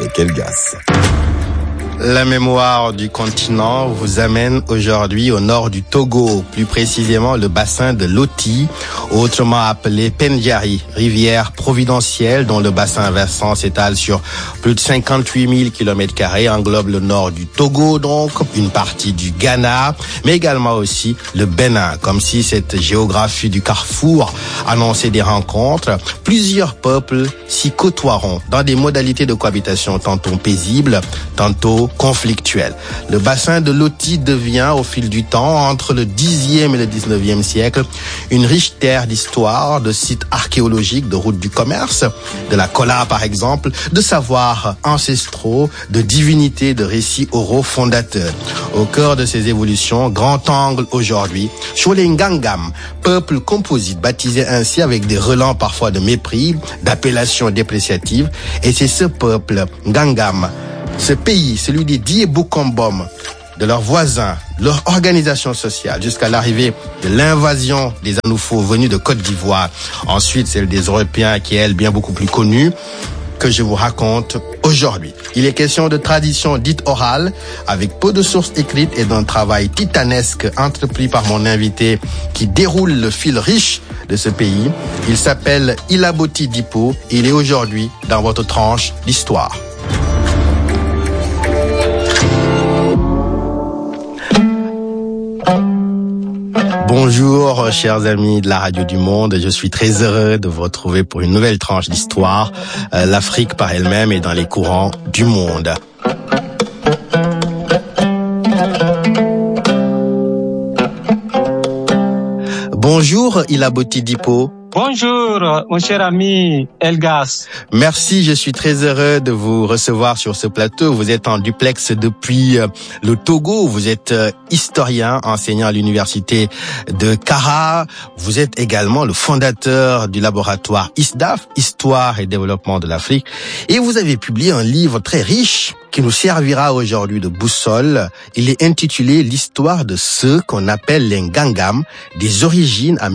avec Elgas. La mémoire du continent vous amène aujourd'hui au nord du Togo, plus précisément le bassin de Loti, autrement appelé Pendjari, rivière providentielle dont le bassin versant s'étale sur plus de 58 000 km², englobe le nord du Togo, donc une partie du Ghana, mais également aussi le Bénin, comme si cette géographie du carrefour annonçait des rencontres. Plusieurs peuples s'y côtoieront dans des modalités de cohabitation tantôt paisibles, tantôt conflictuel. Le bassin de Loti devient, au fil du temps, entre le 10e et le 19e siècle, une riche terre d'histoire, de sites archéologiques, de routes du commerce, de la kola par exemple, de savoirs ancestraux, de divinités, de récits oraux fondateurs. Au cœur de ces évolutions, grand angle aujourd'hui, sur les Ngangam, peuple composite baptisé ainsi avec des relents parfois de mépris, d'appellations dépréciatives, et c'est ce peuple Ngangam, ce pays, celui des Diebokombom, de leurs voisins, leur organisation sociale, jusqu'à l'arrivée de l'invasion des Anoufos venus de Côte d'Ivoire. Ensuite, celle des Européens qui est, elle, bien beaucoup plus connue, que je vous raconte aujourd'hui. Il est question de tradition dite orale, avec peu de sources écrites et d'un travail titanesque entrepris par mon invité qui déroule le fil riche de ce pays. Il s'appelle Ilaboti Dipo et il est aujourd'hui dans votre tranche d'histoire. Bonjour, chers amis de la Radio du Monde. Je suis très heureux de vous retrouver pour une nouvelle tranche d'histoire. L'Afrique par elle-même est dans les courants du monde. Bonjour, Ilaboti Dipo. Bonjour, mon cher ami Elgas. Merci, je suis très heureux de vous recevoir sur ce plateau. Vous êtes en duplex depuis le Togo. Vous êtes historien, enseignant à l'université de Kara. Vous êtes également le fondateur du laboratoire ISDAF, Histoire et Développement de l'Afrique. Et vous avez publié un livre très riche qui nous servira aujourd'hui de boussole. Il est intitulé L'histoire de ceux qu'on appelle les Ngangam, des origines à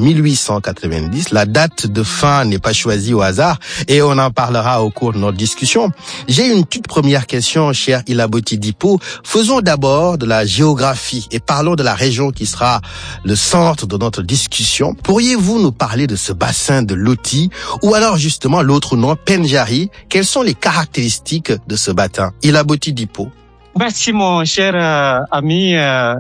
1890. La date de fin n'est pas choisie au hasard et on en parlera au cours de notre discussion. J'ai une toute première question, cher Ilaboti Dipo. Faisons d'abord de la géographie et parlons de la région qui sera le centre de notre discussion. Pourriez-vous nous parler de ce bassin de Loti ou alors justement l'autre nom, Pendjari? Quelles sont les caractéristiques de ce bassin? Ilaboti Dipo. Merci mon cher ami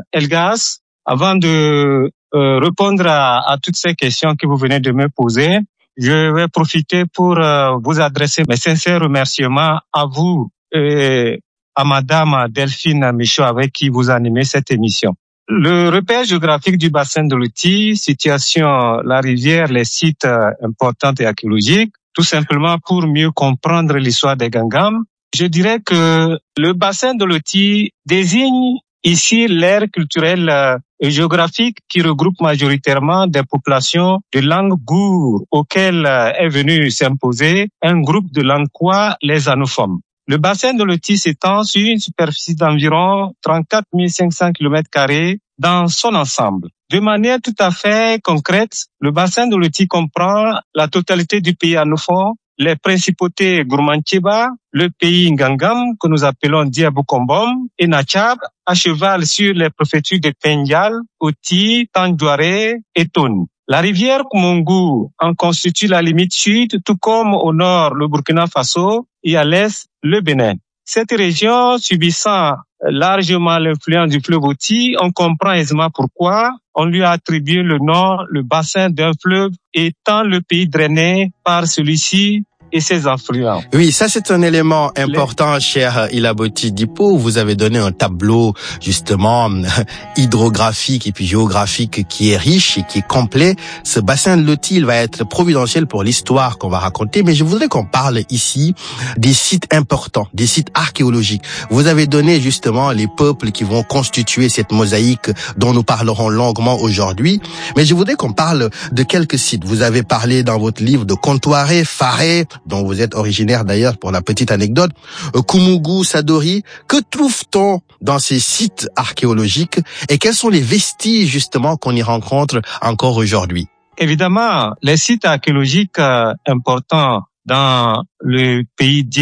Elgas. Avant de répondre à toutes ces questions que vous venez de me poser, je vais profiter pour vous adresser mes sincères remerciements à vous et à Madame Delphine Michaud avec qui vous animez cette émission. Le repère géographique du bassin de Loti, situation, la rivière, les sites importants et archéologiques, tout simplement pour mieux comprendre l'histoire des Ngangam. Je dirais que le bassin de Loti désigne ici l'aire culturelle et géographique qui regroupe majoritairement des populations de langue gour auxquelles est venu s'imposer un groupe de langues quoi, les anophones. Le bassin de Loti s'étend sur une superficie d'environ 34 500 km² dans son ensemble. De manière tout à fait concrète, le bassin de Loti comprend la totalité du pays anophone, les principautés Gourmantcheba, le pays Ngangam, que nous appelons Diebokombom, et Nachab, à cheval sur les préfectures de Pendjal, Oti, Tandjouaré et Tone. La rivière Kumongu en constitue la limite sud, tout comme au nord le Burkina Faso et à l'est le Bénin. Cette région subissant largement l'influence du fleuve Oti, on comprend aisément pourquoi on lui a attribué le nom, le bassin d'un fleuve étant le pays drainé par celui-ci et ses influents. Oui, ça c'est un élément important, cher Ilaboti Dipo. Vous avez donné un tableau justement hydrographique et puis géographique qui est riche et qui est complet. Ce bassin de Loti, il va être providentiel pour l'histoire qu'on va raconter, mais je voudrais qu'on parle ici des sites importants, des sites archéologiques. Vous avez donné justement les peuples qui vont constituer cette mosaïque dont nous parlerons longuement aujourd'hui, mais je voudrais qu'on parle de quelques sites. Vous avez parlé dans votre livre de Kontoaré, Faré, dont vous êtes originaire d'ailleurs pour la petite anecdote, Koumougou, Sadori. Que trouve-t-on dans ces sites archéologiques et quels sont les vestiges justement qu'on y rencontre encore aujourd'hui? Évidemment, les sites archéologiques importants dans le pays d'hier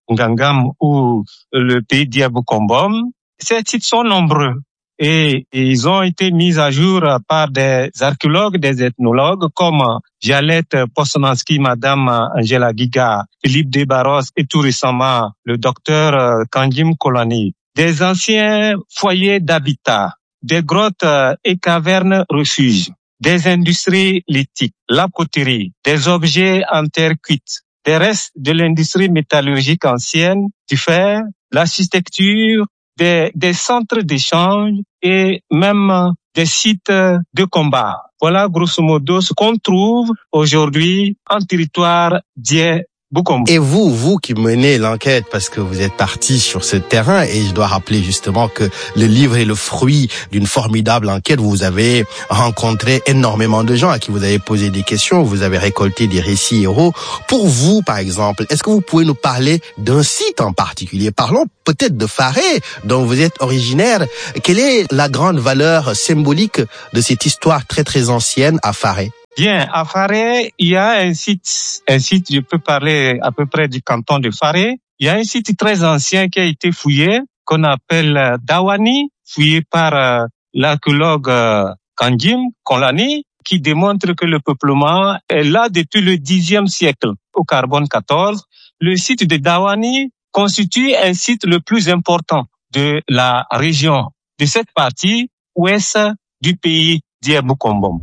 Ngangam ou le pays d'Iabukombom. Ces sites sont nombreux et ils ont été mis à jour par des archéologues, des ethnologues comme Violette Posnanski, Madame Angela Giga, Philippe Desbarros et tout récemment le docteur Kanjim Kolani. Des anciens foyers d'habitat, des grottes et cavernes refuges, des industries lithiques, la poterie, des objets en terre cuite, des restes de l'industrie métallurgique ancienne, du fer, l'architecture, des centres d'échange et même des sites de combat. Voilà grosso modo ce qu'on trouve aujourd'hui en territoire d'Ié. Et vous qui menez l'enquête, parce que vous êtes parti sur ce terrain, et je dois rappeler justement que le livre est le fruit d'une formidable enquête. Vous avez rencontré énormément de gens à qui vous avez posé des questions, vous avez récolté des récits héros. Pour vous, par exemple, est-ce que vous pouvez nous parler d'un site en particulier? Parlons peut-être de Faré, dont vous êtes originaire. Quelle est la grande valeur symbolique de cette histoire très très ancienne à Faré? Bien, à Faré, il y a un site, je peux parler à peu près du canton de Faré. Il y a un site très ancien qui a été fouillé, qu'on appelle Dawani, fouillé par l'archéologue Kanjim Kolani, qui démontre que le peuplement est là depuis le Xe siècle, au carbone 14. Le site de Dawani constitue un site le plus important de la région, de cette partie ouest du pays d'Iabukombom.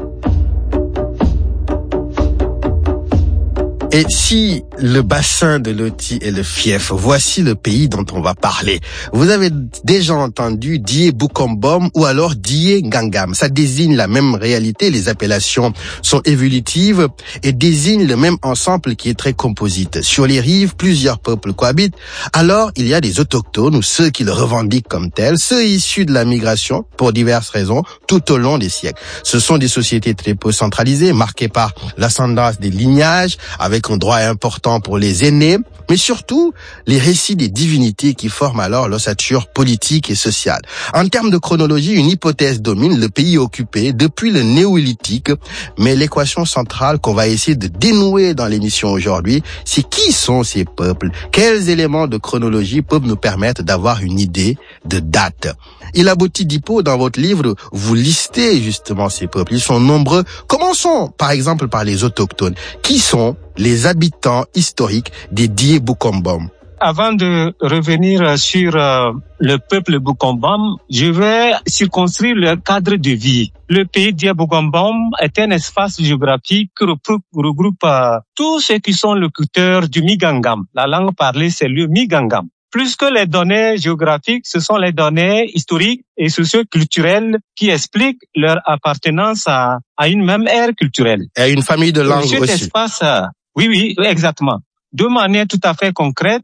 Et si le bassin de Loti est le fief, voici le pays dont on va parler. Vous avez déjà entendu Dié-Bukombom ou alors Dié-Ngangam. Ça désigne la même réalité, les appellations sont évolutives et désignent le même ensemble qui est très composite. Sur les rives, plusieurs peuples cohabitent. Alors, il y a des autochtones ou ceux qui le revendiquent comme tels, ceux issus de la migration pour diverses raisons tout au long des siècles. Ce sont des sociétés très peu centralisées, marquées par l'ascendance des lignages, avec un droit important pour les aînés, mais surtout les récits des divinités qui forment alors l'ossature politique et sociale. En termes de chronologie, une hypothèse domine, le pays occupé depuis le néolithique, mais l'équation centrale qu'on va essayer de dénouer dans l'émission aujourd'hui, c'est qui sont ces peuples? Quels éléments de chronologie peuvent nous permettre d'avoir une idée de date? Ilaboti Dipo, dans votre livre, vous listez justement ces peuples. Ils sont nombreux. Commençons par exemple par les autochtones. Qui sont les habitants historiques des Dié-Bukombom? Avant de revenir sur le peuple Bukombom, je vais circonscrire le cadre de vie. Le pays d'Iabukombom est un espace géographique qui regroupe tous ceux qui sont locuteurs du Migangam. La langue parlée, c'est le Migangam. Plus que les données géographiques, ce sont les données historiques et socio-culturelles qui expliquent leur appartenance à une même ère culturelle. Et à une famille de langues cet aussi. Espace, oui, exactement. De manière tout à fait concrète,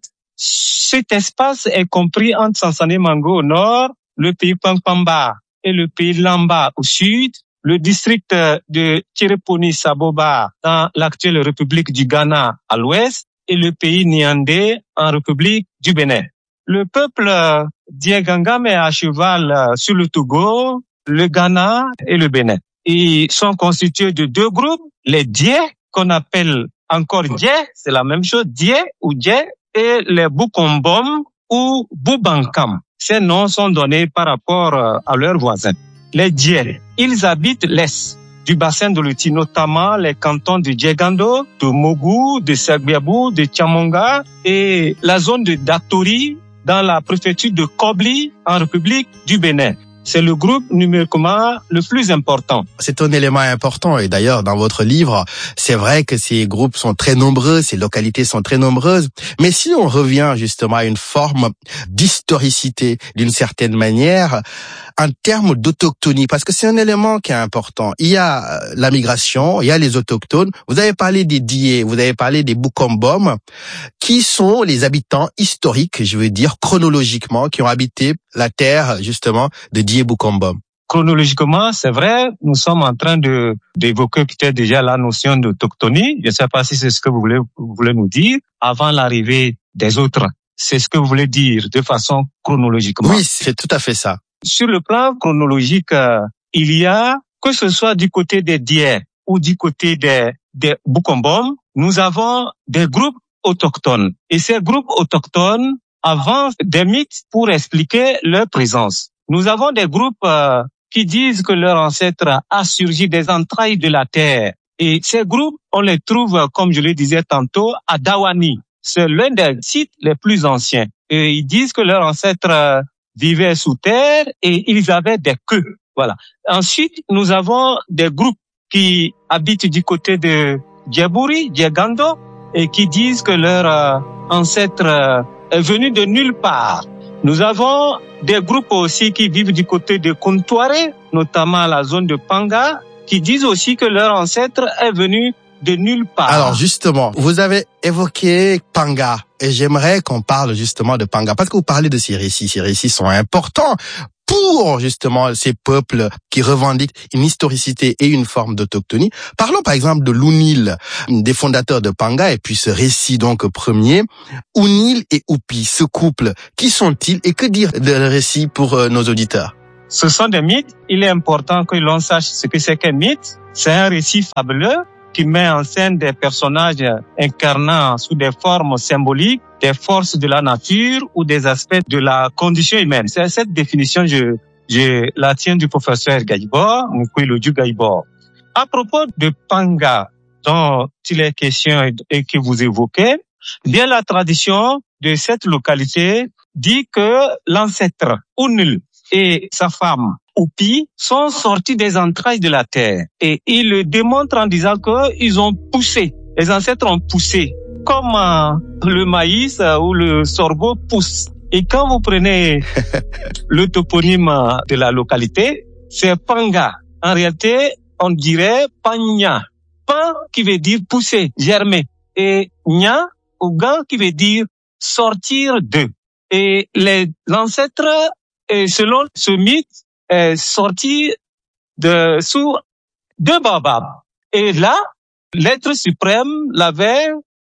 cet espace est compris entre Sansane Mango au nord, le pays Pampamba et le pays Lamba au sud, le district de Tireponi Saboba dans l'actuelle République du Ghana à l'ouest, et le pays Niandé en République du Bénin. Le peuple Dié-Ngangam est à cheval sur le Togo, le Ghana et le Bénin. Ils sont constitués de deux groupes, les Dié, qu'on appelle encore Dié, c'est la même chose, Dié ou Dié, et les Bukombom ou Bubankam. Ces noms sont donnés par rapport à leurs voisins. Les Dié, ils habitent l'est du bassin de Loti, notamment les cantons de Djegando, de Mogu, de Sagbiabou, de Tchamonga et la zone de Datori dans la préfecture de Kobli en République du Bénin. C'est le groupe numériquement le plus important. C'est un élément important et d'ailleurs dans votre livre, c'est vrai que ces groupes sont très nombreux, ces localités sont très nombreuses. Mais si on revient justement à une forme d'historicité d'une certaine manière, en termes d'autochtonie, parce que c'est un élément qui est important. Il y a la migration, il y a les autochtones. Vous avez parlé des Dié, vous avez parlé des Bukombom, qui sont les habitants historiques, je veux dire chronologiquement, qui ont habité la terre justement de Dié-Bukombom. Chronologiquement, c'est vrai, nous sommes en train d'évoquer peut-être déjà la notion d'autochtonie. Je ne sais pas si c'est ce que vous voulez nous dire avant l'arrivée des autres. C'est ce que vous voulez dire de façon chronologiquement. Oui, c'est tout à fait ça. Sur le plan chronologique, il y a, que ce soit du côté des Dié ou du côté des Bukombom, nous avons des groupes autochtones. Et ces groupes autochtones avancent des mythes pour expliquer leur présence. Nous avons des groupes qui disent que leur ancêtre a surgi des entrailles de la terre. Et ces groupes, on les trouve, comme je le disais tantôt, à Dawani. C'est l'un des sites les plus anciens. Et ils disent que leurs ancêtres vivaient sous terre et ils avaient des queues. Voilà. Ensuite, nous avons des groupes qui habitent du côté de Djeburi, Djegando, et qui disent que leur ancêtre est venu de nulle part. Nous avons des groupes aussi qui vivent du côté de Kuntware, notamment la zone de Panga, qui disent aussi que leur ancêtre est venu de nulle part. Alors justement, vous avez évoqué Panga et j'aimerais qu'on parle justement de Panga parce que vous parlez de ces récits. Ces récits sont importants pour justement ces peuples qui revendiquent une historicité et une forme d'autochtonie. Parlons par exemple de l'Ounil, des fondateurs de Panga, et puis ce récit donc premier. Ounil et Oupi, ce couple, qui sont-ils et que dire de leur récit pour nos auditeurs? Ce sont des mythes. Il est important que l'on sache ce que c'est qu'un mythe. C'est un récit fabuleux qui met en scène des personnages incarnant sous des formes symboliques des forces de la nature ou des aspects de la condition humaine. C'est cette définition, je la tiens du professeur Gaïbor, Moukwilodju Gaïbor. À propos de Panga, dont il est question et que vous évoquez, bien la tradition de cette localité dit que l'ancêtre Ounil et sa femme Oupi sont sortis des entrailles de la terre. Et ils le démontrent en disant qu'ils ont poussé. Les ancêtres ont poussé. Comme le maïs ou le sorgho pousse. Et quand vous prenez le toponyme de la localité, c'est Panga. En réalité, on dirait Panya. Pan qui veut dire pousser, germer. Et Nya ou Gan qui veut dire sortir de. Et les ancêtres, selon ce mythe, est sorti sous deux baobabs. Et là, l'être suprême l'avait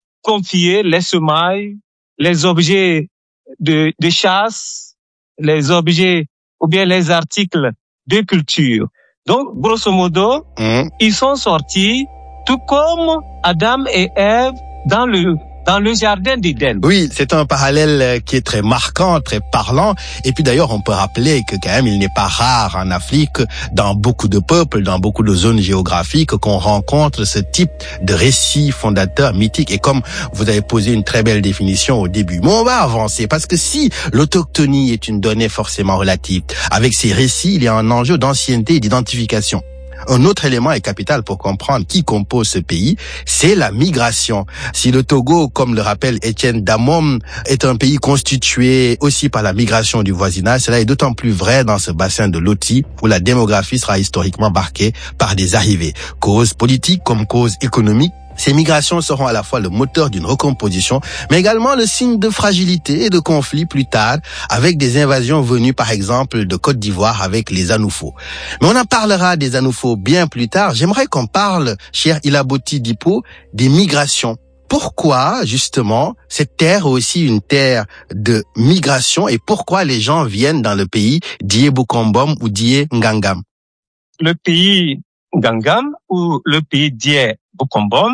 confié les semailles, les objets de chasse, les objets ou bien les articles de culture. Donc, grosso modo, ils sont sortis tout comme Adam et Ève dans le jardin d'Éden. Oui, c'est un parallèle qui est très marquant, très parlant. Et puis d'ailleurs, on peut rappeler que quand même, il n'est pas rare en Afrique, dans beaucoup de peuples, dans beaucoup de zones géographiques, qu'on rencontre ce type de récit fondateur mythique. Et comme vous avez posé une très belle définition au début, mais on va avancer parce que si l'autochtonie est une donnée forcément relative, avec ces récits, il y a un enjeu d'ancienneté et d'identification. Un autre élément est capital pour comprendre qui compose ce pays, c'est la migration. Si le Togo, comme le rappelle Étienne Damom, est un pays constitué aussi par la migration du voisinage, cela est d'autant plus vrai dans ce bassin de Loti où la démographie sera historiquement marquée par des arrivées. Cause politique comme cause économique, ces migrations seront à la fois le moteur d'une recomposition, mais également le signe de fragilité et de conflits plus tard, avec des invasions venues par exemple de Côte d'Ivoire avec les Anoufos. Mais on en parlera des Anoufos bien plus tard. J'aimerais qu'on parle, cher Ilaboti Dipo, des migrations. Pourquoi, justement, cette terre est aussi une terre de migration et pourquoi les gens viennent dans le pays d'Ié-Boukombom ou d'Ié-Ngangam? Le pays Ngangam ou le pays d'Ié-Boukombom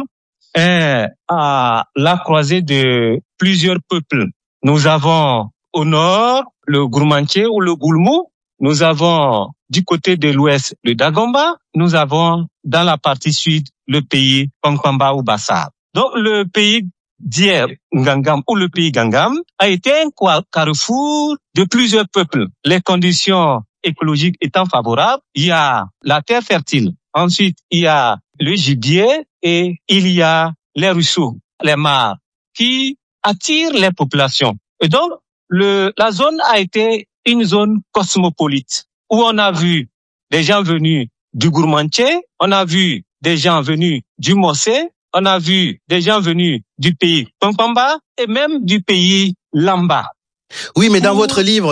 est à la croisée de plusieurs peuples. Nous avons au nord le Gourmanché ou le Goulmou. Nous avons du côté de l'ouest le Dagomba. Nous avons dans la partie sud le pays Pankamba ou Bassar. Donc le pays d'Ié-Ngangam ou le pays Ngangam a été un carrefour de plusieurs peuples. Les conditions écologiques étant favorables, il y a la terre fertile. Ensuite, il y a le gibier et il y a les ruisseaux, les mares, qui attirent les populations. Et donc, la zone a été une zone cosmopolite où on a vu des gens venus du Gourmanché, on a vu des gens venus du Mossé, on a vu des gens venus du pays Pampamba et même du pays Lamba. Oui, mais dans votre livre,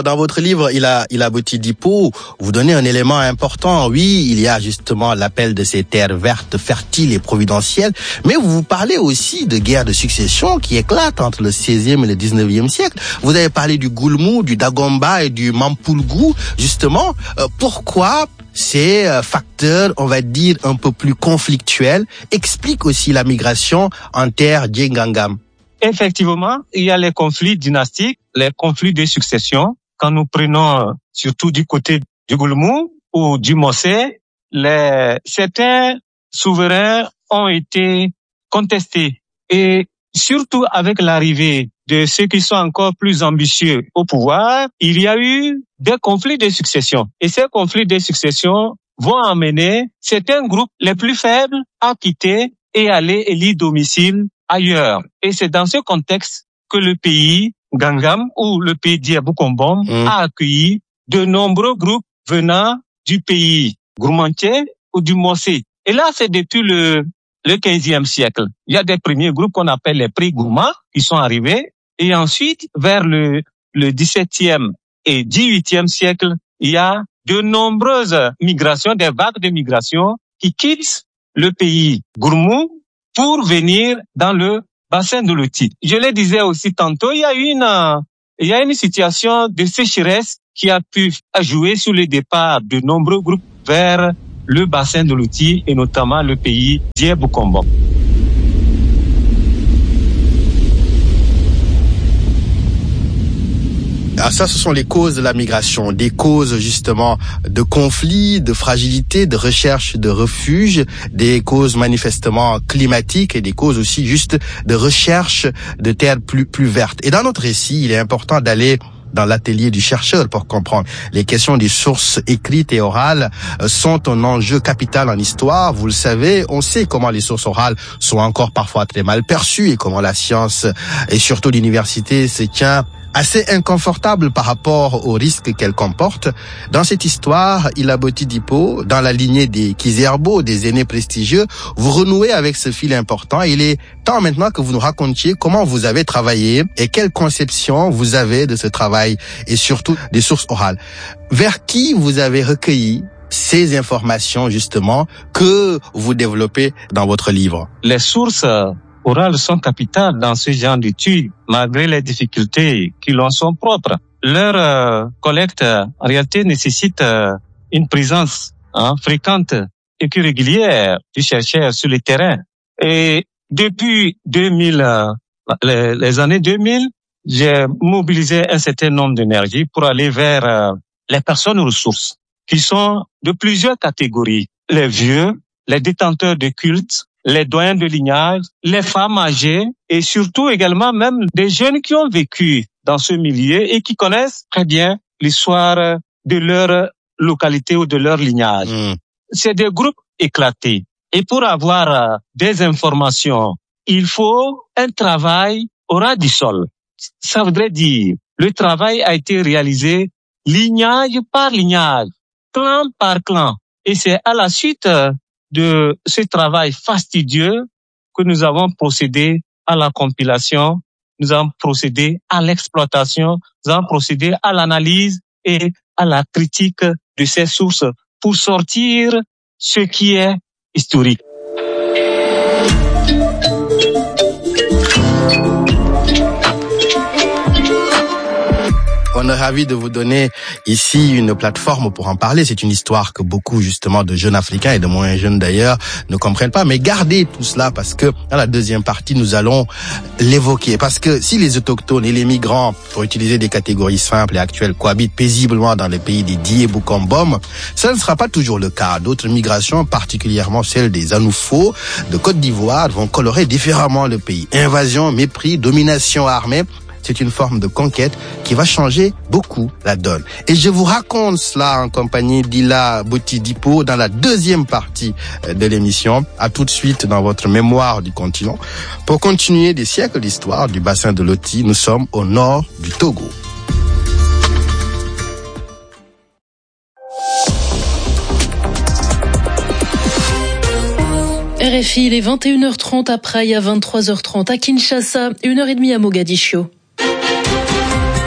Ilaboti Dipo, vous donnez un élément important. Oui, il y a justement l'appel de ces terres vertes, fertiles et providentielles, mais vous parlez aussi de guerres de succession qui éclatent entre le 16e et le 19e siècle. Vous avez parlé du Goulmou, du Dagomba et du Mampulgou, justement. Pourquoi ces facteurs, on va dire, un peu plus conflictuels, expliquent aussi la migration en terre d'Ié-Ngangam? Effectivement, il y a les conflits dynastiques, les conflits de succession. Quand nous prenons surtout du côté du Goulmou ou du Mossé, certains souverains ont été contestés. Et surtout avec l'arrivée de ceux qui sont encore plus ambitieux au pouvoir, il y a eu des conflits de succession. Et ces conflits de succession vont amener certains groupes les plus faibles à quitter et aller élire domicile ailleurs. Et c'est dans ce contexte que le pays Gangam ou le pays Diabou-Kombom a accueilli de nombreux groupes venant du pays Gourmantier ou du Mossé. Et là, c'est depuis le 15e siècle. Il y a des premiers groupes qu'on appelle les prix gourmands qui sont arrivés. Et ensuite, vers le 17e et 18e siècle, il y a de nombreuses migrations, des vagues de migration qui quittent le pays Gourmou pour venir dans le bassin de Loti. Je le disais aussi tantôt, il y a une situation de sécheresse qui a pu jouer sur le départ de nombreux groupes vers le bassin de Loti et notamment le pays Diabou-Kombom. Ah, ça, ce sont les causes de la migration, des causes justement de conflits, de fragilité, de recherche de refuge, des causes manifestement climatiques et des causes aussi juste de recherche de terres plus vertes. Et dans notre récit, il est important d'aller dans l'atelier du chercheur pour comprendre. Les questions des sources écrites et orales sont un enjeu capital en histoire. Vous le savez, on sait comment les sources orales sont encore parfois très mal perçues et comment la science et surtout l'université se tient assez inconfortable par rapport aux risques qu'elle comporte. Dans cette histoire, Ilaboti Dipo, dans la lignée des Kizerbo, des aînés prestigieux, vous renouez avec ce fil important. Il est temps maintenant que vous nous racontiez comment vous avez travaillé et quelle conception vous avez de ce travail et surtout des sources orales. Vers qui vous avez recueilli ces informations justement que vous développez dans votre livre? Les sources orales sont capitales dans ce genre d'études, malgré les difficultés qui leur sont propres. Leur collecte, en réalité, nécessite une présence fréquente et régulière du chercheur sur le terrain. Et depuis 2000, les années 2000, j'ai mobilisé un certain nombre d'énergie pour aller vers les personnes ressources, qui sont de plusieurs catégories. Les vieux, les détenteurs de cultes, les doyens de lignage, les femmes âgées et surtout également même des jeunes qui ont vécu dans ce milieu et qui connaissent très bien l'histoire de leur localité ou de leur lignage. C'est des groupes éclatés. Et pour avoir des informations, il faut un travail au ras du sol. Ça voudrait dire, le travail a été réalisé lignage par lignage, clan par clan. Et c'est à la suite de ce travail fastidieux que nous avons procédé à la compilation, nous avons procédé à l'exploitation, nous avons procédé à l'analyse et à la critique de ces sources pour sortir ce qui est historique. On est ravi de vous donner ici une plateforme pour en parler. C'est une histoire que beaucoup, justement, de jeunes Africains et de moins jeunes d'ailleurs ne comprennent pas. Mais gardez tout cela parce que dans la deuxième partie, nous allons l'évoquer. Parce que si les autochtones et les migrants, pour utiliser des catégories simples et actuelles, cohabitent paisiblement dans les pays des Diabou-Kombom, ça ne sera pas toujours le cas. D'autres migrations, particulièrement celles des Anoufo de Côte d'Ivoire, vont colorer différemment le pays. Invasion, mépris, domination armée. C'est une forme de conquête qui va changer beaucoup la donne. Et je vous raconte cela en compagnie d'Ilaboti Dipo dans la deuxième partie de l'émission. À tout de suite dans votre mémoire du continent. Pour continuer des siècles d'histoire du bassin de Loti, nous sommes au nord du Togo. RFI, il est 21h30 à Praia, 23h30 à Kinshasa, 1h30 à Mogadiscio.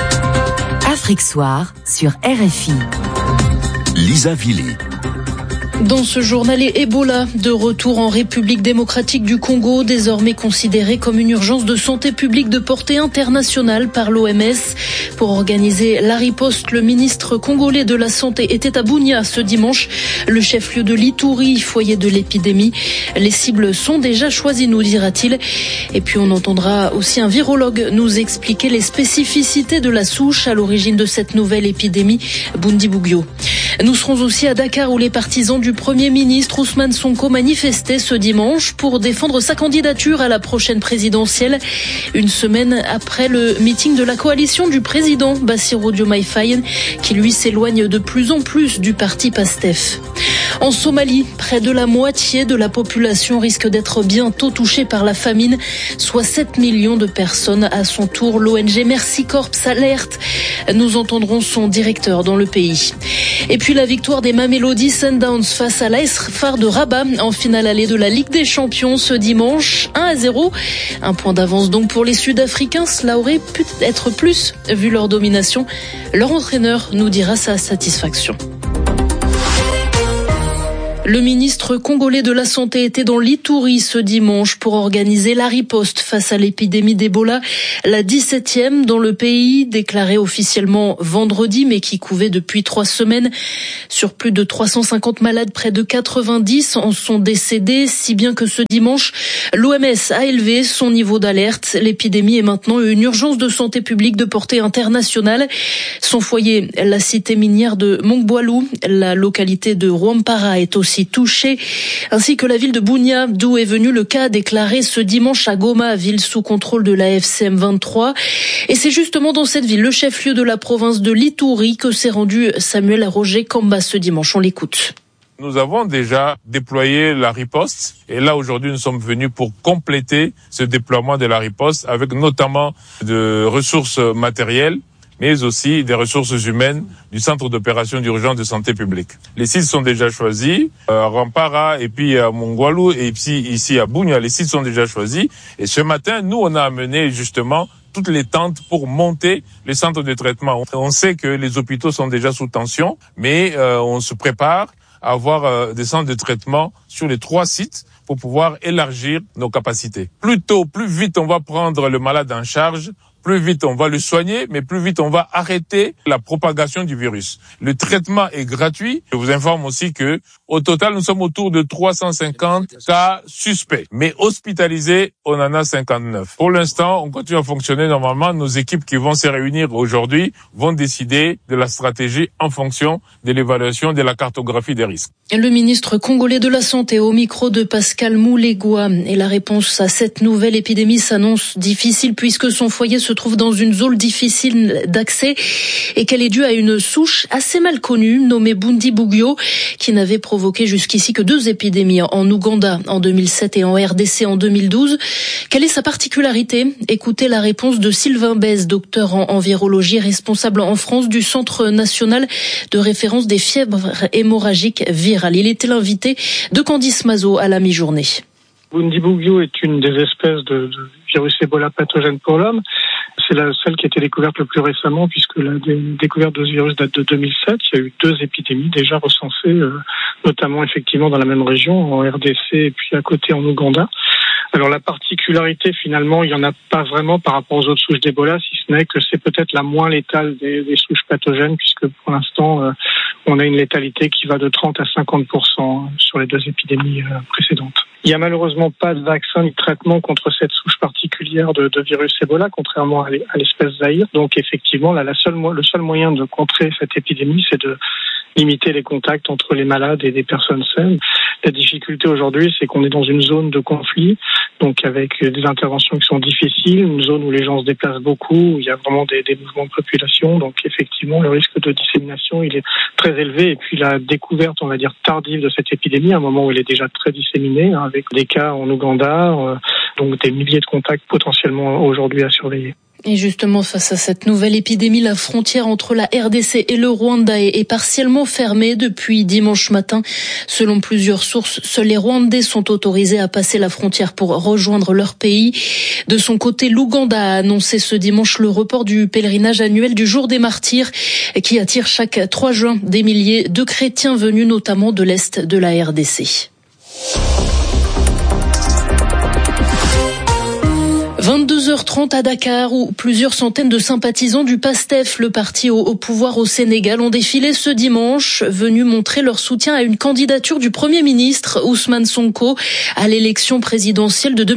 Afrique Soir sur RFI. Lisa Villé. Dans ce journal, Ebola, de retour en République démocratique du Congo, désormais considéré comme une urgence de santé publique de portée internationale par l'OMS. Pour organiser la riposte, le ministre congolais de la Santé était à Bunia ce dimanche, le chef-lieu de l'Ituri, foyer de l'épidémie. Les cibles sont déjà choisies, nous dira-t-il. Et puis on entendra aussi un virologue nous expliquer les spécificités de la souche à l'origine de cette nouvelle épidémie, Bundibugyo. Nous serons aussi à Dakar où les partisans du Premier ministre Ousmane Sonko manifestaient ce dimanche pour défendre sa candidature à la prochaine présidentielle. Une semaine après le meeting de la coalition du président Bassirou Diomaye Faye qui lui s'éloigne de plus en plus du parti PASTEF. En Somalie, près de la moitié de la population risque d'être bientôt touchée par la famine, soit 7 millions de personnes. À son tour, l'ONG Mercy Corps alerte. Nous entendrons son directeur dans le pays. Et puis la victoire des Mamelody Sundowns face à l'AS FAR de Rabat en finale allée de la Ligue des Champions ce dimanche, 1-0. Un point d'avance donc pour les Sud-Africains. Cela aurait pu être plus vu leur domination. Leur entraîneur nous dira sa satisfaction. Le ministre congolais de la Santé était dans l'Ituri ce dimanche pour organiser la riposte face à l'épidémie d'Ebola, la 17e dans le pays, déclarée officiellement vendredi, mais qui couvait depuis 3 semaines. Sur plus de 350 malades, près de 90 en sont décédés, si bien que ce dimanche, l'OMS a élevé son niveau d'alerte. L'épidémie est maintenant une urgence de santé publique de portée internationale. Son foyer, la cité minière de Mongboalou, la localité de Rwampara est aussi touchée, ainsi que la ville de Bunia, d'où est venu le cas déclaré ce dimanche à Goma, ville sous contrôle de la FCM 23. Et c'est justement dans cette ville, le chef-lieu de la province de l'Ituri, que s'est rendu Samuel Roger Kamba ce dimanche. On l'écoute. Nous avons déjà déployé la riposte et là aujourd'hui nous sommes venus pour compléter ce déploiement de la riposte avec notamment de ressources matérielles, mais aussi des ressources humaines du Centre d'opération d'urgence de santé publique. Les sites sont déjà choisis, à Rwampara et puis à Mongboalou et puis ici à Bunia, les sites sont déjà choisis. Et ce matin, nous, on a amené justement toutes les tentes pour monter les centres de traitement. On sait que les hôpitaux sont déjà sous tension, mais on se prépare à avoir des centres de traitement sur les 3 sites pour pouvoir élargir nos capacités. Plus tôt, plus vite on va prendre le malade en charge, plus vite on va le soigner, mais plus vite on va arrêter la propagation du virus. Le traitement est gratuit. Je vous informe aussi que, au total, nous sommes autour de 350 cas suspects. Mais hospitalisés, on en a 59. Pour l'instant, on continue à fonctionner normalement. Nos équipes qui vont se réunir aujourd'hui vont décider de la stratégie en fonction de l'évaluation de la cartographie des risques. Le ministre congolais de la Santé au micro de Pascal Moulégoua. Et la réponse à cette nouvelle épidémie s'annonce difficile puisque son foyer se trouve dans une zone difficile d'accès et qu'elle est due à une souche assez mal connue nommée Bundibugyo qui n'avait provoqué jusqu'ici que 2 épidémies en Ouganda en 2007 et en RDC en 2012. Quelle est sa particularité? Écoutez la réponse de Sylvain Bèze, docteur en virologie, responsable en France du Centre national de référence des fièvres hémorragiques virales. Il était l'invité de Candice Mazot à la mi-journée. Bundibugyo est une des espèces de virus Ebola pathogène pour l'homme. C'est celle qui a été découverte le plus récemment puisque la découverte de ce virus date de 2007. Il y a eu 2 épidémies déjà recensées, notamment effectivement dans la même région, en RDC et puis à côté en Ouganda. Alors la particularité finalement, il n'y en a pas vraiment par rapport aux autres souches d'Ebola, si ce n'est que c'est peut-être la moins létale des souches pathogènes puisque pour l'instant on a une létalité qui va de 30 à 50% sur les 2 épidémies précédentes. Il n'y a malheureusement pas de vaccin ni de traitement contre cette souche particulière de virus Ebola, contrairement à l'espèce Zaïre. Donc effectivement, là, le seul moyen de contrer cette épidémie, c'est de limiter les contacts entre les malades et des personnes saines. La difficulté aujourd'hui, c'est qu'on est dans une zone de conflit, donc avec des interventions qui sont difficiles, une zone où les gens se déplacent beaucoup, où il y a vraiment des mouvements de population. Donc effectivement, le risque de dissémination, il est très élevé. Et puis la découverte, on va dire, tardive de cette épidémie, à un moment où elle est déjà très disséminée, avec des cas en Ouganda, donc des milliers de contacts potentiellement aujourd'hui à surveiller. Et justement, face à cette nouvelle épidémie, la frontière entre la RDC et le Rwanda est partiellement fermée depuis dimanche matin. Selon plusieurs sources, seuls les Rwandais sont autorisés à passer la frontière pour rejoindre leur pays. De son côté, l'Ouganda a annoncé ce dimanche le report du pèlerinage annuel du Jour des Martyrs, qui attire chaque 3 juin des milliers de chrétiens venus notamment de l'Est de la RDC. 22h30 à Dakar, où plusieurs centaines de sympathisants du PASTEF, le parti au pouvoir au Sénégal, ont défilé ce dimanche, venus montrer leur soutien à une candidature du Premier ministre Ousmane Sonko à l'élection présidentielle de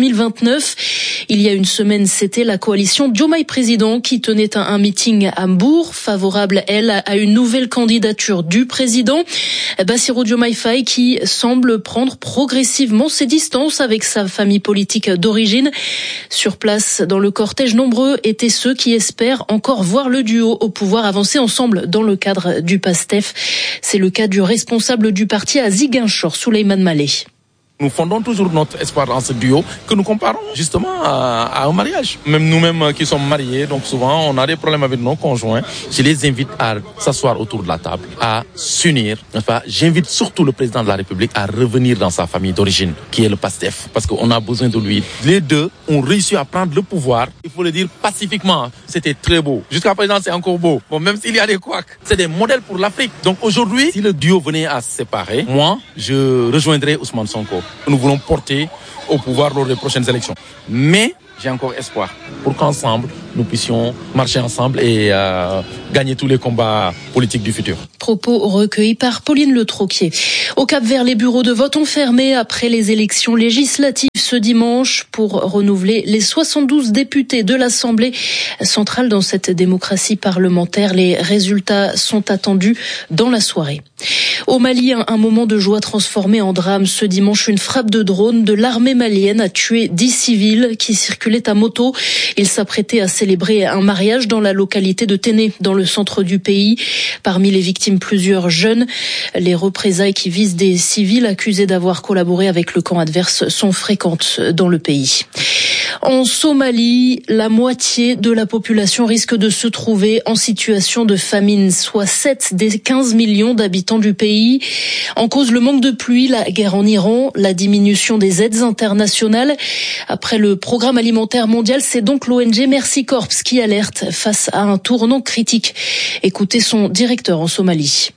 2029. Il y a une semaine, c'était la coalition Diomaye Président qui tenait un meeting à Mbour, favorable, elle, à une nouvelle candidature du président. Bassirou Diomaye Faye qui semble prendre progressivement ses distances avec sa famille politique d'origine. Sur place, dans le cortège, nombreux étaient ceux qui espèrent encore voir le duo au pouvoir avancer ensemble dans le cadre du PASTEF. C'est le cas du responsable du parti à Ziguinchor, Souleymane Malé. Nous fondons toujours notre espoir dans ce duo que nous comparons justement à un mariage. Même nous-mêmes qui sommes mariés, donc souvent on a des problèmes avec nos conjoints. Je les invite à s'asseoir autour de la table, à s'unir. Enfin, j'invite surtout le président de la République à revenir dans sa famille d'origine, qui est le PASTEF, parce qu'on a besoin de lui. Les deux ont réussi à prendre le pouvoir, il faut le dire pacifiquement. C'était très beau. Jusqu'à présent, c'est encore beau. Bon, même s'il y a des couacs, c'est des modèles pour l'Afrique. Donc aujourd'hui, si le duo venait à se séparer, moi, je rejoindrais Ousmane Sonko. Nous voulons porter au pouvoir lors des prochaines élections. Mais j'ai encore espoir pour qu'ensemble, nous puissions marcher ensemble et gagner tous les combats politiques du futur. Propos recueillis par Pauline Le Troquier. Au Cap-Vert, les bureaux de vote ont fermé après les élections législatives ce dimanche pour renouveler les 72 députés de l'Assemblée centrale dans cette démocratie parlementaire. Les résultats sont attendus dans la soirée. Au Mali, un moment de joie transformé en drame. Ce dimanche, une frappe de drone de l'armée malienne a tué 10 civils qui circulaient à moto. Ils s'apprêtaient à célébrer un mariage dans la localité de Téné, dans le centre du pays. Parmi les victimes, plusieurs jeunes. Les représailles qui visent des civils accusés d'avoir collaboré avec le camp adverse sont fréquentes dans le pays. En Somalie, la moitié de la population risque de se trouver en situation de famine, soit 7 des 15 millions d'habitants du pays. En cause, le manque de pluie, la guerre en Iran, la diminution des aides internationales. Après le programme alimentaire mondial, c'est donc l'ONG Mercy Corps qui alerte face à un tournant critique. Écoutez son directeur en Somalie.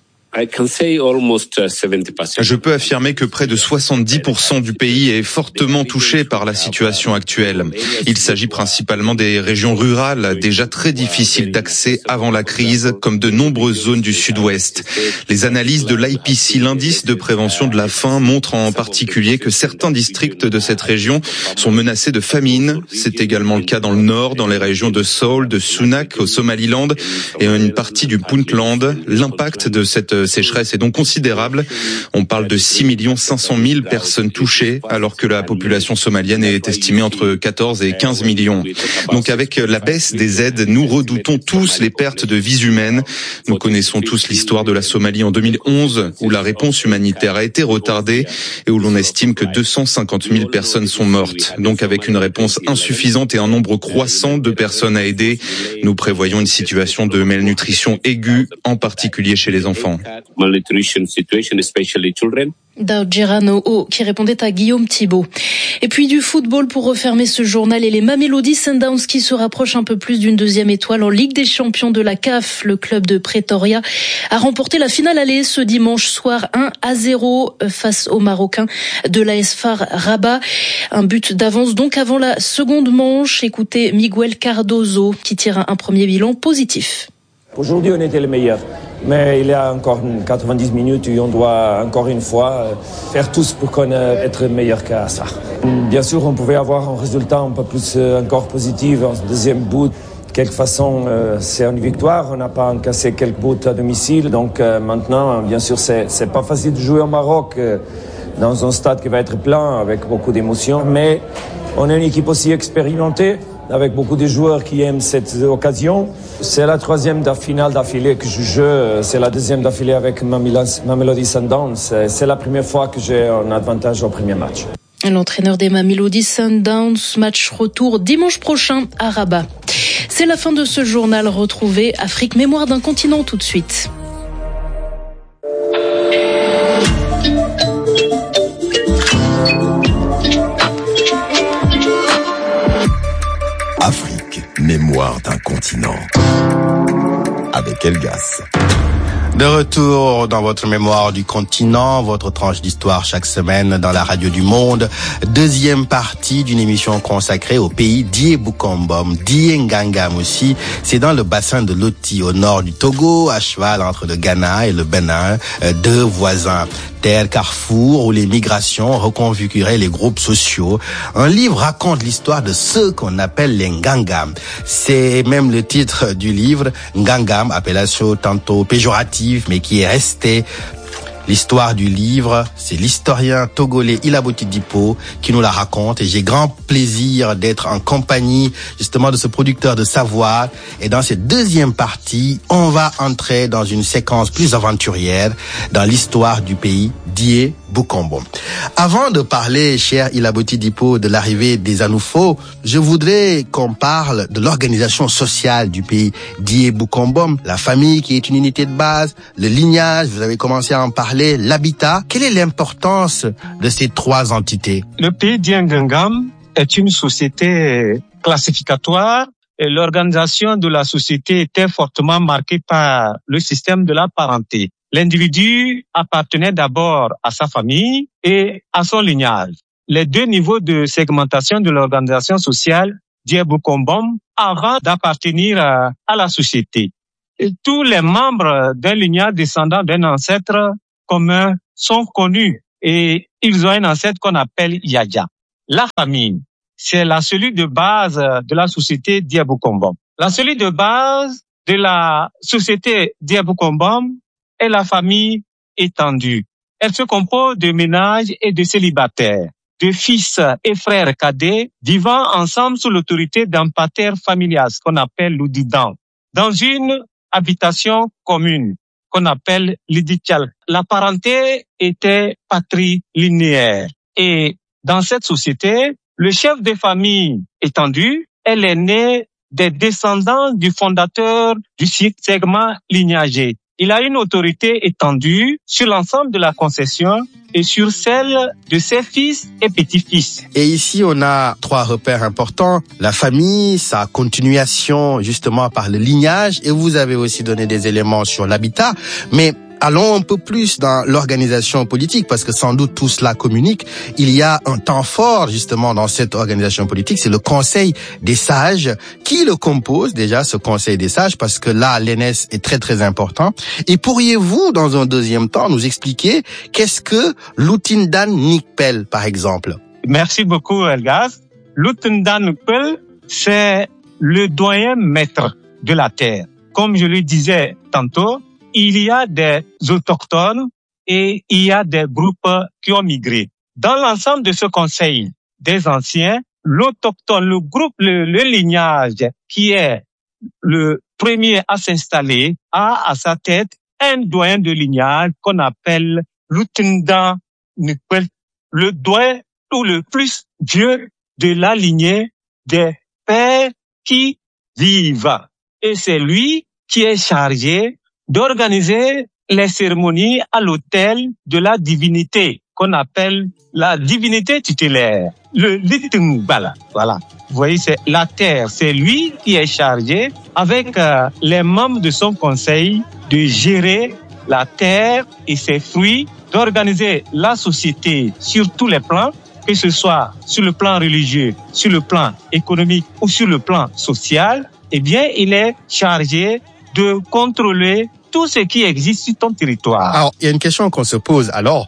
Je peux affirmer que près de 70% du pays est fortement touché par la situation actuelle. Il s'agit principalement des régions rurales, déjà très difficiles d'accès avant la crise, comme de nombreuses zones du sud-ouest. Les analyses de l'IPC, l'indice de prévention de la faim, montrent en particulier que certains districts de cette région sont menacés de famine. C'est également le cas dans le nord, dans les régions de Sool, de Sunak, au Somaliland et une partie du Puntland. L'impact de cette sécheresse est donc considérable. On parle de 6 500 000 personnes touchées, alors que la population somalienne est estimée entre 14 et 15 millions. Donc avec la baisse des aides, nous redoutons tous les pertes de vies humaines. Nous connaissons tous l'histoire de la Somalie en 2011, où la réponse humanitaire a été retardée et où l'on estime que 250 000 personnes sont mortes. Donc avec une réponse insuffisante et un nombre croissant de personnes à aider, nous prévoyons une situation de malnutrition aiguë, en particulier chez les enfants. Malnutrition situation, especially children. Daoud Gerano qui répondait à Guillaume Thibault. Et puis du football pour refermer ce journal et les Mamelody Sundowns qui se rapprochent un peu plus d'une deuxième étoile en Ligue des Champions de la CAF. Le club de Pretoria a remporté la finale aller ce dimanche soir 1-0 face aux Marocains de l'AS FAR Rabat. Un but d'avance donc avant la seconde manche. Écoutez Miguel Cardozo qui tire un premier bilan positif. Aujourd'hui, on était les meilleurs. Mais il y a encore 90 minutes où on doit encore une fois faire tous pour être meilleur qu'à ça. Bien sûr, on pouvait avoir un résultat un peu plus encore positif en deuxième but. De quelque façon, c'est une victoire. On n'a pas encaissé quelques buts à domicile. Donc maintenant, bien sûr, c'est pas facile de jouer au Maroc dans un stade qui va être plein avec beaucoup d'émotions. Mais on est une équipe aussi expérimentée, avec beaucoup de joueurs qui aiment cette occasion. C'est la troisième finale d'affilée que je joue. C'est la deuxième d'affilée avec Mamelody Sundowns. C'est la première fois que j'ai un avantage au premier match. L'entraîneur des Mamelody Sundowns, match retour dimanche prochain à Rabat. C'est la fin de ce journal. Retrouvez Afrique Mémoire d'un continent tout de suite. Afrique, mémoire d'un continent. Avec Elgas. De retour dans votre mémoire du continent, votre tranche d'histoire chaque semaine dans la radio du monde. Deuxième partie d'une émission consacrée au pays d'Ié-Boukombom, d'Ié-Ngangam aussi. C'est dans le bassin de Loti, au nord du Togo, à cheval entre le Ghana et le Bénin, deux voisins. Terre carrefour où les migrations reconfiguraient les groupes sociaux. Un livre raconte l'histoire de ceux qu'on appelle les Ngangam. C'est même le titre du livre, Ngangam, appellation tantôt péjorative, mais qui est restée. L'histoire du livre, c'est l'historien togolais Ilaboti Dipo qui nous la raconte et j'ai grand plaisir d'être en compagnie justement de ce producteur de savoir. Et dans cette deuxième partie, on va entrer dans une séquence plus aventurière dans l'histoire du pays d'Ié-Boukombom. Avant de parler, cher Ilaboti Dipo, de l'arrivée des Anoufo, je voudrais qu'on parle de l'organisation sociale du pays d'Ié-Boukombom, la famille qui est une unité de base, le lignage, vous avez commencé à en parler, l'habitat. Quelle est l'importance de ces trois entités? Le pays d'Ié-Ngangam est une société classificatoire et l'organisation de la société était fortement marquée par le système de la parenté. L'individu appartenait d'abord à sa famille et à son lignage. Les deux niveaux de segmentation de l'organisation sociale d'Ié-Boukombom avant d'appartenir à la société. Et tous les membres d'un lignage descendant d'un ancêtre commun sont connus et ils ont un ancêtre qu'on appelle Yaya. La famille, c'est la cellule de base de la société d'Ié-Boukombom. La cellule de base de la société d'Ié-Boukombom est la famille étendue. Elle se compose de ménages et de célibataires, de fils et frères cadets vivant ensemble sous l'autorité d'un pater familial, ce qu'on appelle l'Oudidan, dans une habitation commune qu'on appelle l'Idichal. La parenté était patrilinéaire. Et dans cette société, le chef de famille étendu est l'aîné des descendants du fondateur du segment lignagé. Il a une autorité étendue sur l'ensemble de la concession et sur celle de ses fils et petits-fils. Et ici, on a trois repères importants. La famille, sa continuation justement par le lignage, et vous avez aussi donné des éléments sur l'habitat. Mais allons un peu plus dans l'organisation politique, parce que sans doute tout cela communique. Il y a un temps fort justement dans cette organisation politique, c'est le Conseil des sages. Qui le compose déjà, ce Conseil des sages? Parce que là, l'ENS est très très important. Et pourriez-vous, dans un deuxième temps, nous expliquer qu'est-ce que l'Outindan Nikpel, par exemple? Merci beaucoup, Elgas. L'Outindan Nikpel, c'est le doyen maître de la terre. Comme je le disais tantôt, il y a des autochtones et il y a des groupes qui ont migré. Dans l'ensemble de ce conseil des anciens, l'autochtone, le groupe, le lignage qui est le premier à s'installer a à sa tête un doyen de lignage qu'on appelle l'Outindan Nikpel, le doyen ou le plus vieux de la lignée des pères qui vivent. Et c'est lui qui est chargé d'organiser les cérémonies à l'autel de la divinité qu'on appelle la divinité tutélaire, le Litungbala. Voilà. Vous voyez, c'est la terre. C'est lui qui est chargé, avec les membres de son conseil, de gérer la terre et ses fruits, d'organiser la société sur tous les plans, que ce soit sur le plan religieux, sur le plan économique ou sur le plan social. Eh bien, il est chargé de contrôler tout ce qui existe sur ton territoire. Alors, il y a une question qu'on se pose. Alors,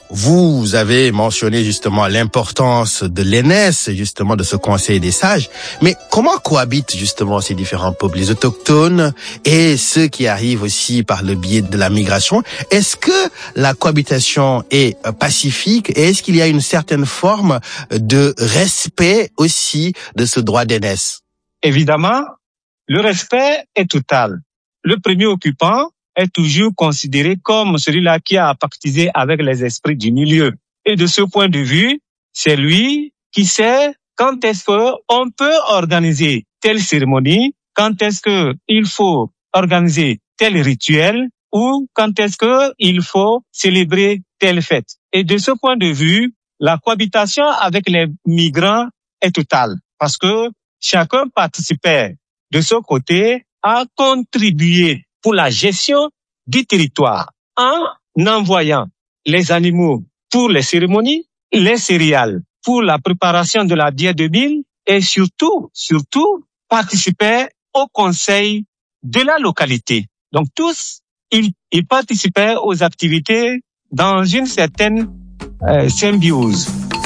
vous avez mentionné justement l'importance de l'ENS, justement de ce Conseil des sages. Mais comment cohabitent justement ces différents peuples, les autochtones et ceux qui arrivent aussi par le biais de la migration? Est-ce que la cohabitation est pacifique et est-ce qu'il y a une certaine forme de respect aussi de ce droit d'ENS? Évidemment, le respect est total. Le premier occupant est toujours considéré comme celui-là qui a pactisé avec les esprits du milieu. Et de ce point de vue, c'est lui qui sait quand est-ce qu'on peut organiser telle cérémonie quand est-ce que il faut organiser tel rituel ou quand est-ce que il faut célébrer telle fête. Et de ce point de vue, la cohabitation avec les migrants est totale parce que chacun participait de ce côté à contribuer pour la gestion du territoire en envoyant les animaux pour les cérémonies, les céréales pour la préparation de la bière de mil et surtout participaient au conseil de la localité. Donc tous, ils participaient aux activités dans une certaine symbiose.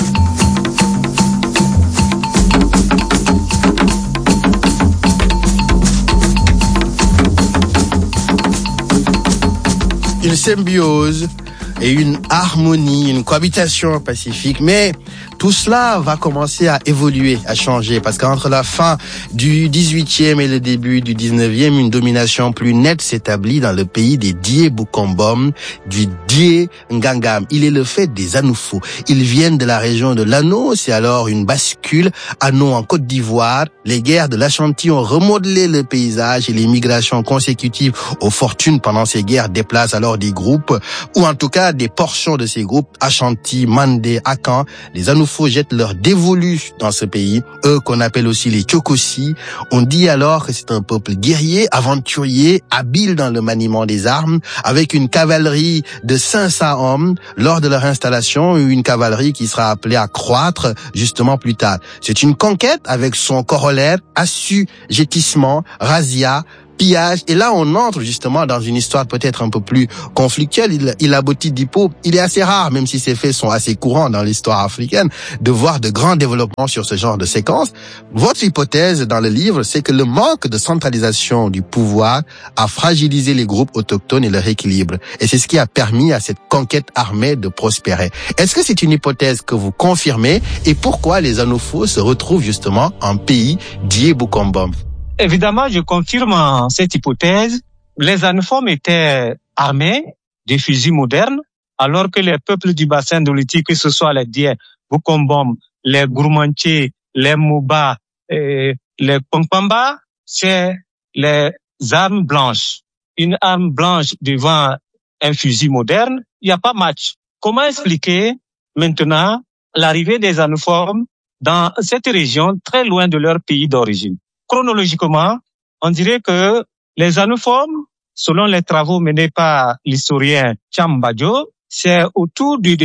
Une symbiose et une harmonie, une cohabitation pacifique. Mais tout cela va commencer à évoluer, à changer, parce qu'entre la fin du 18e et le début du 19e, une domination plus nette s'établit dans le pays des Die Bukombom, du Die Ngangam. Il est le fait des Anoufo. Ils viennent de la région de l'Anneau, c'est alors une bascule. Anneau en Côte d'Ivoire, les guerres de l'Ashanti ont remodelé le paysage et les migrations consécutives aux fortunes pendant ces guerres déplacent alors des groupes, ou en tout cas des portions de ces groupes, Ashanti, Mandé, Akan. Les Anoufo jettent leur dévolu dans ce pays, eux qu'on appelle aussi les Tchokosi. On dit alors que c'est un peuple guerrier, aventurier, habile dans le maniement des armes, avec une cavalerie de 500 hommes lors de leur installation, une cavalerie qui sera appelée à croître justement plus tard. C'est une conquête avec son corollaire, assujettissement, razzia, pillage. Et là, on entre justement dans une histoire peut-être un peu plus conflictuelle. Il aboutit d'Hippo. Il est assez rare, même si ces faits sont assez courants dans l'histoire africaine, de voir de grands développements sur ce genre de séquence. Votre hypothèse dans le livre, c'est que le manque de centralisation du pouvoir a fragilisé les groupes autochtones et leur équilibre. Et c'est ce qui a permis à cette conquête armée de prospérer. Est-ce que c'est une hypothèse que vous confirmez? Et pourquoi les Anoufo se retrouvent justement en pays Die Bukombom? Évidemment, je confirme cette hypothèse. Les Anoufo étaient armés de fusils modernes, alors que les peuples du bassin de l'Outi, que ce soit les Die Bukombom, les Gourmantiers, les Moba et les Pongpamba, c'est les armes blanches. Une arme blanche devant un fusil moderne, il n'y a pas match. Comment expliquer maintenant l'arrivée des Anoufo dans cette région très loin de leur pays d'origine? Chronologiquement, on dirait que les Anoufo, selon les travaux menés par l'historien Chambadjo, c'est autour de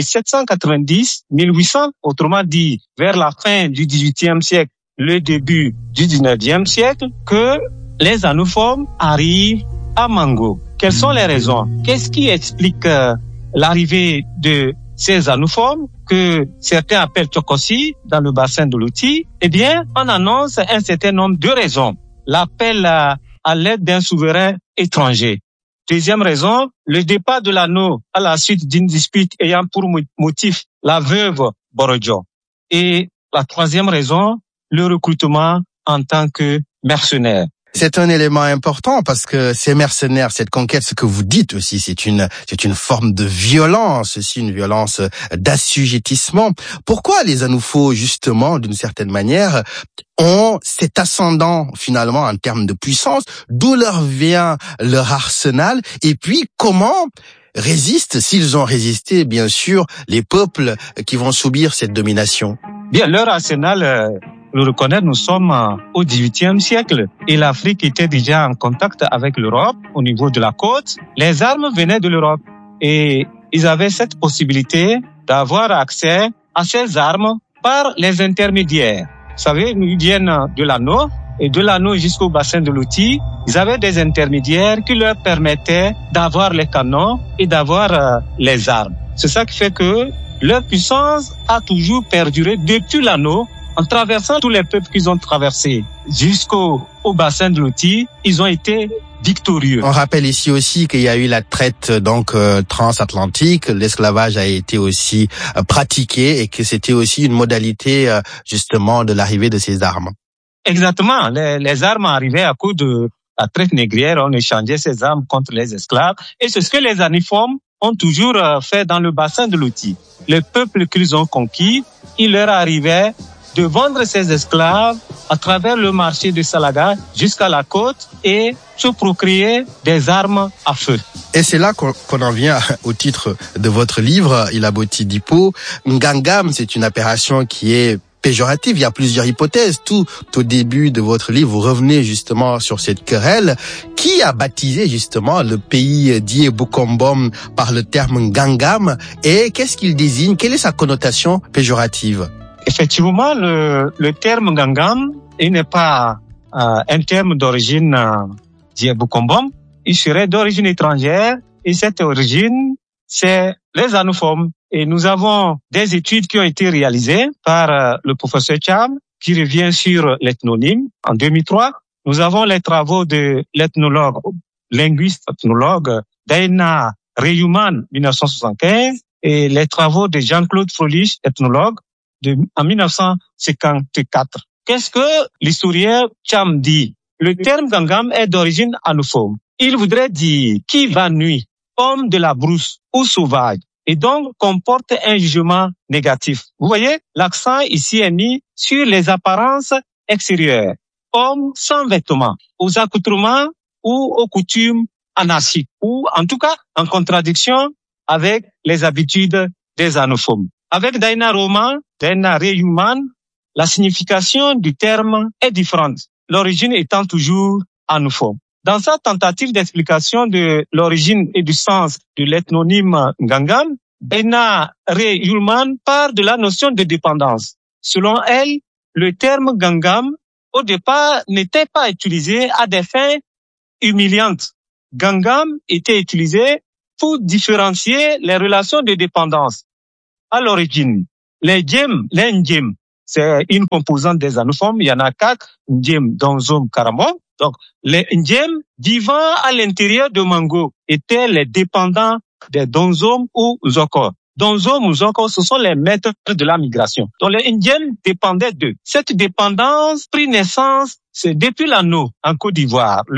790-1800, autrement dit, vers la fin du XVIIIe siècle, le début du XIXe siècle, que les Anoufo arrivent à Mango. Quelles sont les raisons? Qu'est-ce qui explique l'arrivée de ces Anoufo que certains appellent Tchokosi dans le bassin de l'Outi? Eh bien, on annonce un certain nombre de raisons. L'appel à l'aide d'un souverain étranger. Deuxième raison, le départ de l'anneau à la suite d'une dispute ayant pour motif la veuve Borodjo. Et la troisième raison, le recrutement en tant que mercenaire. C'est un élément important parce que ces mercenaires, cette conquête, ce que vous dites aussi, c'est une forme de violence, aussi une violence d'assujettissement. Pourquoi les Anoufo, justement, d'une certaine manière, ont cet ascendant finalement en termes de puissance? D'où leur vient leur arsenal? Et puis comment résistent, s'ils ont résisté, bien sûr, les peuples qui vont subir cette domination? Bien, leur arsenal, le reconnaître, nous sommes au XVIIIe siècle et l'Afrique était déjà en contact avec l'Europe au niveau de la côte. Les armes venaient de l'Europe et ils avaient cette possibilité d'avoir accès à ces armes par les intermédiaires. Vous savez, ils viennent de l'Anneau et de l'Anneau jusqu'au bassin de l'Outi. Ils avaient des intermédiaires qui leur permettaient d'avoir les canons et d'avoir les armes. C'est ça qui fait que leur puissance a toujours perduré depuis l'Anneau. En traversant tous les peuples qu'ils ont traversés jusqu'au bassin de l'Outi, ils ont été victorieux. On rappelle ici aussi qu'il y a eu la traite transatlantique, l'esclavage a été aussi pratiqué et que c'était aussi une modalité justement de l'arrivée de ces armes. Exactement, les armes arrivaient à cause de la traite négrière, on échangeait ces armes contre les esclaves et c'est ce que les Anoufo ont toujours fait dans le bassin de l'Outi. Les peuples qu'ils ont conquis, il leur arrivait de vendre ses esclaves à travers le marché de Salaga jusqu'à la côte et se procurer des armes à feu. Et c'est là qu'on en vient au titre de votre livre, Ilaboti Dipo. Ngangam, c'est une appellation qui est péjorative. Il y a plusieurs hypothèses. Tout au début de votre livre, vous revenez justement sur cette querelle. Qui a baptisé justement le pays dit Bokombom par le terme Ngangam et qu'est-ce qu'il désigne? Quelle est sa connotation péjorative? Effectivement, le terme Ngangam, il n'est pas un terme d'origine Bokombom. Il serait d'origine étrangère et cette origine, c'est les anophones. Et nous avons des études qui ont été réalisées par le professeur Cham, qui revient sur l'ethnonyme en 2003. Nous avons les travaux de l'ethnologue, linguiste ethnologue Daina Reyuman, 1975, et les travaux de Jean-Claude Frolich, ethnologue, en 1954. Qu'est-ce que l'historien Cham dit? Le terme Ngangam est d'origine anophone. Il voudrait dire qui va nuit, homme de la brousse ou sauvage, et donc comporte un jugement négatif. Vous voyez, l'accent ici est mis sur les apparences extérieures. Homme sans vêtements, aux accoutrements ou aux coutumes anarchiques, ou en tout cas en contradiction avec les habitudes des anophones. Avec Daina Reyuman, la signification du terme est différente, l'origine étant toujours anophone. Dans sa tentative d'explication de l'origine et du sens de l'ethnonyme Ngangam, Daina Reyuman part de la notion de dépendance. Selon elle, le terme Ngangam, au départ, n'était pas utilisé à des fins humiliantes. Ngangam était utilisé pour différencier les relations de dépendance. À l'origine, les Ndjem, c'est une composante des anophones. Il y en a 4, Ndjem, Donzom, Karamon. Donc, les Ndjem vivant à l'intérieur de Mango étaient les dépendants des Donzom ou Zoko. Donzom ou Zoko, ce sont les maîtres de la migration. Donc, les Ndjem dépendaient d'eux. Cette dépendance prit naissance, c'est depuis l'anneau en Côte d'Ivoire.